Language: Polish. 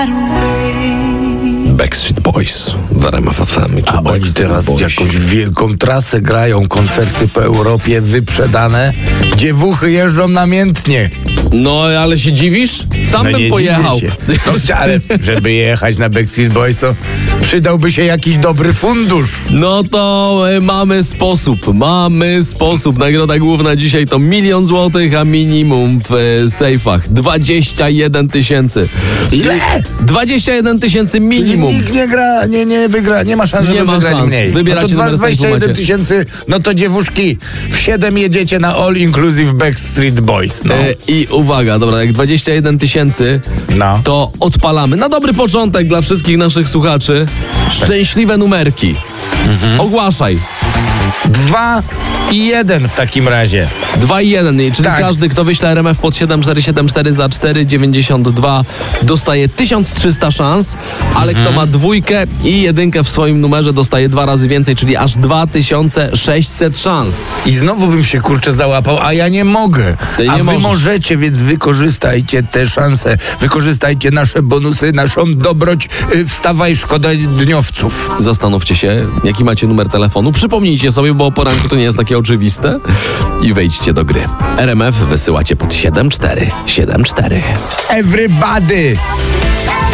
Backstreet Boys w RMF FM. A oni teraz jakąś wielką trasę grają, koncerty po Europie wyprzedane, dziewuchy jeżdżą namiętnie. No, ale się dziwisz? Sam bym pojechał. No, ale żeby jechać na Backstreet Boys, to przydałby się jakiś dobry fundusz. No to mamy sposób. Nagroda główna dzisiaj to 1 000 000 złotych, a minimum w sejfach 21 000. Ile? 21 000 minimum. Czyli nikt nie gra, nie wygra, nie ma szans, żeby wygrać mniej. Wybieracie no to 21 000, no to dziewuszki w 7 jedziecie na All Inclusive Backstreet Boys. No. I uwaga, dobra, jak 21 000, to odpalamy. Na dobry początek dla wszystkich naszych słuchaczy. Szczęśliwe numerki. Ogłaszaj. 2 i 1 w takim razie. 2 i 1, czyli każdy, kto wyśle RMF pod 7474 za 4,92 dostaje 1300 szans, ale kto ma 2 i 1 w swoim numerze dostaje 2 razy więcej, czyli aż 2600 szans. I znowu bym się kurczę załapał, a ja nie mogę. Wy możecie, więc wykorzystajcie te szanse, wykorzystajcie nasze bonusy, naszą dobroć. Wstawaj, szkoda dniowców. Zastanówcie się, jaki macie numer telefonu. Przypomnijcie sobie, bo o poranku to nie jest takie oczywiste. I wejdźcie do gry. RMF wysyłacie pod 7474. Everybody!